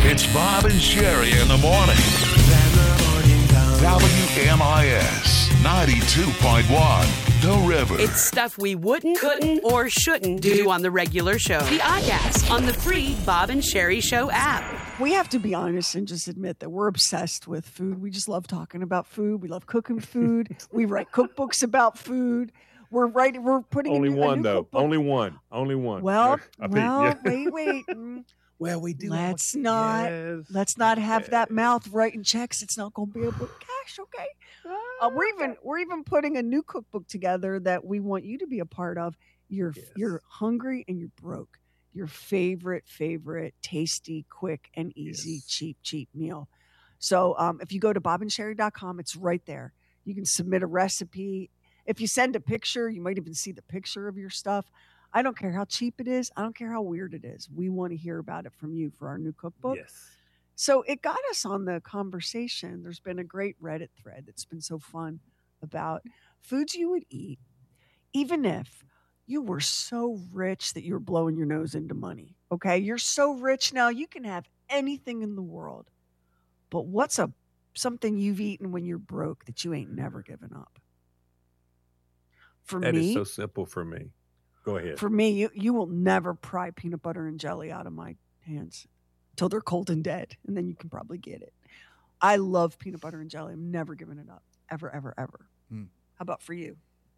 It's Bob and Sherry in the morning. WMIS 92.1, The River. It's stuff we wouldn't, couldn't, or shouldn't do on the regular show. The Oddcast on the free Bob and Sherry Show app. We have to be honest and just admit that we're obsessed with food. We just love talking about food. We love cooking food. We write cookbooks about food. We're putting only a one new though. cookbook. Only one. Well, yeah. wait. Well, we do. Let's not have that mouth writing checks. It's not going to be able to cash. Okay. We're even putting a new cookbook together that we want you to be a part of. You're hungry and you're broke. Your favorite, tasty, quick and easy, cheap meal. So if you go to bobandsherry.com, it's right there. You can submit a recipe. If you send a picture, you might even see the picture of your stuff. I don't care how cheap it is. I don't care how weird it is. We want to hear about it from you for our new cookbook. Yes. So it got us on the conversation. There's been a great Reddit thread that's been so fun about foods you would eat, even if you were so rich that you were blowing your nose into money. Okay, you're so rich now you can have anything in the world. But what's something you've eaten when you're broke that you ain't never given up? For That me, is so simple for me. Go ahead. For me, you will never pry peanut butter and jelly out of my hands until they're cold and dead, and then you can probably get it. I love peanut butter and jelly. I'm never giving it up, ever. How about for you?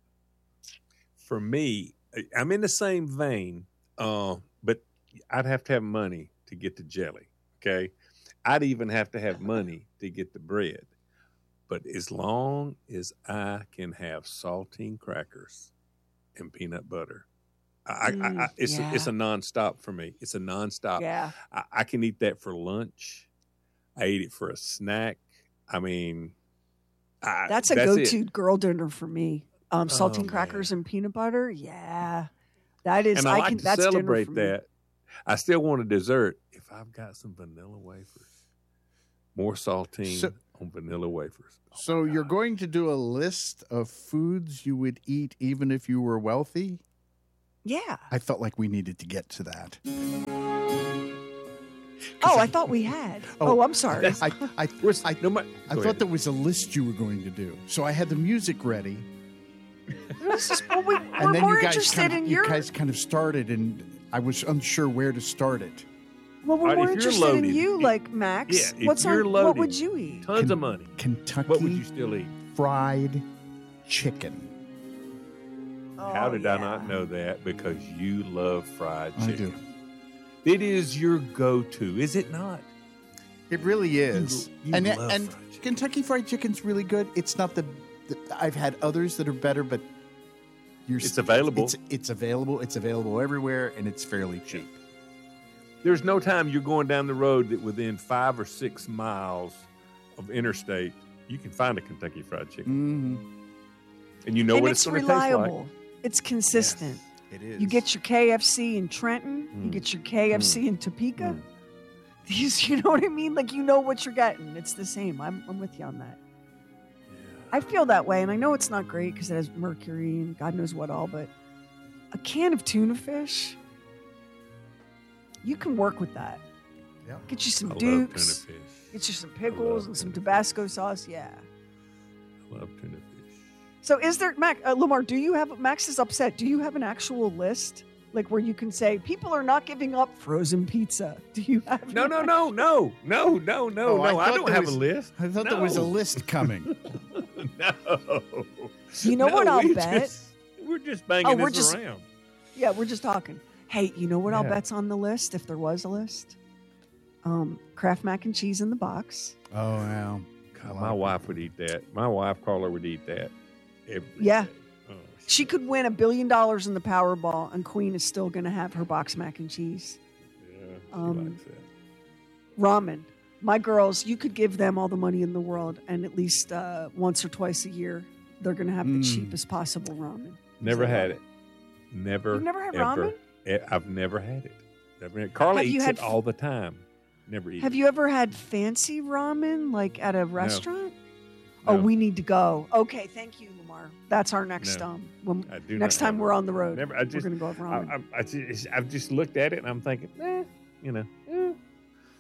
For me, I'm in the same vein, but I'd have to have money to get the jelly, okay? I'd even have to have money to get the bread. But as long as I can have saltine crackers and peanut butter, it's a nonstop for me. It's a nonstop. Yeah. I can eat that for lunch. I eat it for a snack. I mean, that's a go-to girl dinner for me. Saltine crackers and peanut butter. Yeah, that is. And I like to that's celebrate dinner for that. I still want a dessert if I've got some vanilla wafers. More saltine on vanilla wafers. So you're going to do a list of foods you would eat even if you were wealthy? Yeah. I felt like we needed to get to that. I thought we had. I'm sorry. I thought there was a list you were going to do. So I had the music ready. We're more interested in your... You guys kind of started, and I was unsure where to start it. Well, we're more interested in you, like Max. Yeah, what would you eat? Tons of money. Kentucky. What would you still eat? Fried chicken. How did I not know that? Because you love fried chicken. I do. It is your go-to, is it not? It really is. You and love fried chicken. Kentucky Fried Chicken's really good. It's not the I've had others that are better, but it's available. It's available. It's available everywhere, and it's fairly cheap. There's no time you're going down the road that within 5 or 6 miles of interstate, you can find a Kentucky Fried Chicken. Mm-hmm. And you know what it's going to taste like. It's consistent. Yes, it is. You get your KFC in Trenton. You get your KFC in Topeka. These, you know what I mean? Like, you know what you're getting. It's the same. I'm with you on that. I feel that way, and I know it's not great because it has mercury and God knows what all, but a can of tuna fish, you can work with that. Yeah. Get you some I Dukes, love tuna fish. get you some pickles and some Tabasco sauce. Yeah. I love tuna fish. So is there, Lamar, Max is upset. Do you have an actual list? Like where you can say, people are not giving up frozen pizza. Do you have? No. I don't have a list. I thought there was a list coming. No. You know what I'll bet? We're just banging this around. Yeah, we're just talking. Hey, you know what I'll bet's on the list if there was a list? Kraft mac and cheese in the box. Oh, wow. God, my wife would eat that. My wife, Carla, would eat that every day. Oh, she could win $1 billion in the Powerball, and Queen is still going to have her box mac and cheese. Yeah, she likes that. Ramen. My girls, you could give them all the money in the world, and at least once or twice a year, they're going to have the cheapest possible ramen. Never had it. Never. You've never had ever. ramen? I've never had it. Carla eats it all the time. Never eat it. Have you ever had fancy ramen, like at a restaurant? No. Oh, we need to go. Okay, thank you, Lamar. That's our next next time we're on the road. We're going to go have ramen. I've just looked at it and I'm thinking,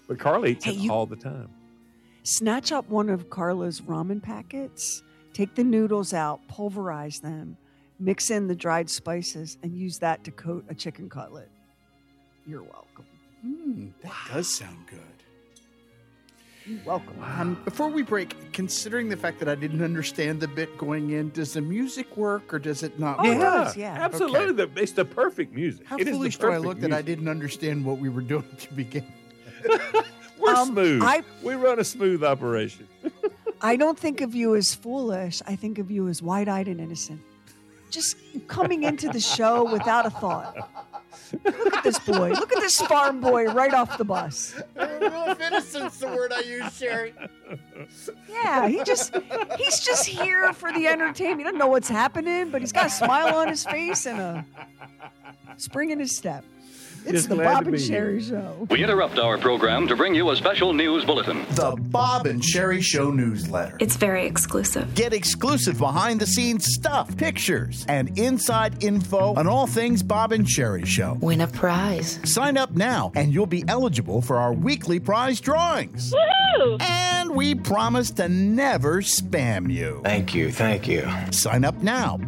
But Carla eats Hey, it you- all the time. Snatch up one of Carla's ramen packets, take the noodles out, pulverize them, mix in the dried spices, and use that to coat a chicken cutlet. You're welcome. That does sound good. You're welcome. Before we break, considering the fact that I didn't understand the bit going in, does the music work or does it not Oh, work? it does, yeah. Absolutely. It's the perfect music. How It is the foolish do I perfect look that I music. didn't understand what we were doing to begin? We're smooth. I- We run a smooth operation. I don't think of you as foolish. I think of you as wide-eyed and innocent. Just coming into the show without a thought. Look at this boy. Look at this farm boy right off the bus. If innocence the word I use, Sherry. Yeah, he's just here for the entertainment. He doesn't know what's happening, but he's got a smile on his face and a spring in his step. It's Just the glad to Bob and be Sherry here. Show. We interrupt our program to bring you a special news bulletin. The Bob and Sherry Show newsletter. It's very exclusive. Get exclusive behind-the-scenes stuff, pictures, and inside info on all things Bob and Sherry Show. Win a prize. Sign up now, and you'll be eligible for our weekly prize drawings. Woohoo! And we promise to never spam you. Thank you. Sign up now.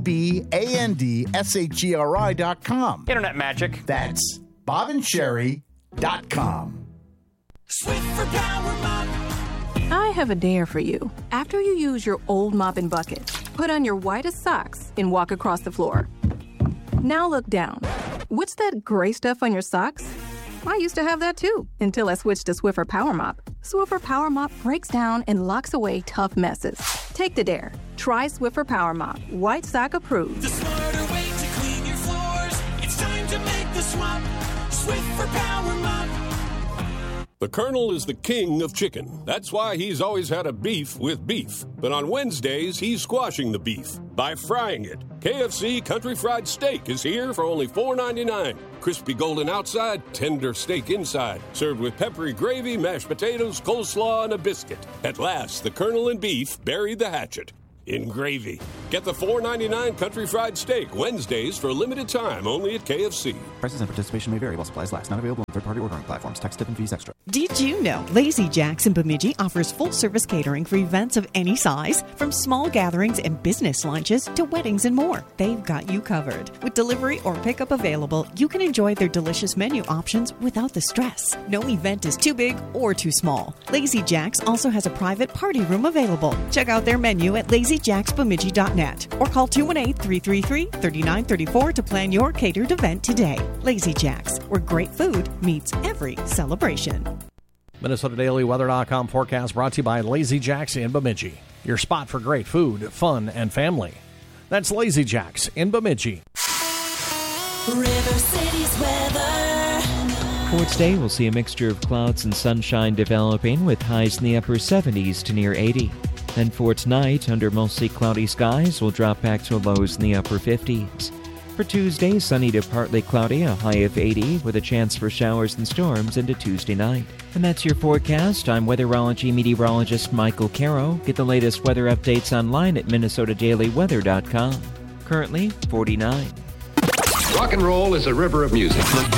BOBANDSHERI.com. Internet magic. That's BobandSherry.com. I have a dare for you. After you use your old mop and bucket, put on your whitest socks and walk across the floor. Now look down. What's that gray stuff on your socks? I used to have that too, until I switched to Swiffer Power Mop. Swiffer Power Mop breaks down and locks away tough messes. Take the dare. Try Swiffer Power Mop. White sock approved. The smarter way to clean your floors. It's time to make the swap. Swiffer Power Mop. The Colonel is the king of chicken. That's why he's always had a beef with beef. But on Wednesdays, he's squashing the beef by frying it. KFC Country Fried Steak is here for only $4.99. Crispy golden outside, tender steak inside. Served with peppery gravy, mashed potatoes, coleslaw, and a biscuit. At last, the Colonel and beef buried the hatchet in gravy. Get the $4.99 Country Fried Steak Wednesdays for a limited time only at KFC. Prices and participation may vary while supplies last. Not available on third-party ordering platforms. Tax, tip, and fees extra. Did you know Lazy Jack's in Bemidji offers full-service catering for events of any size, from small gatherings and business lunches to weddings and more? They've got you covered. With delivery or pickup available, you can enjoy their delicious menu options without the stress. No event is too big or too small. Lazy Jack's also has a private party room available. Check out their menu at LazyJacksBemidji.net or call 218-333-3934 to plan your catered event today. Lazy Jack's, where great food meets every celebration. MinnesotaDailyWeather.com forecast brought to you by Lazy Jack's in Bemidji. Your spot for great food, fun, and family. That's Lazy Jack's in Bemidji. River City's weather. For today, we'll see a mixture of clouds and sunshine developing with highs in the upper 70s to near 80. Then for tonight, under mostly cloudy skies, we'll drop back to lows in the upper 50s. For Tuesday, sunny to partly cloudy, a high of 80, with a chance for showers and storms into Tuesday night. And that's your forecast. I'm weatherology meteorologist Michael Caro. Get the latest weather updates online at MinnesotaDailyWeather.com. Currently, 49. Rock and roll is a river of music.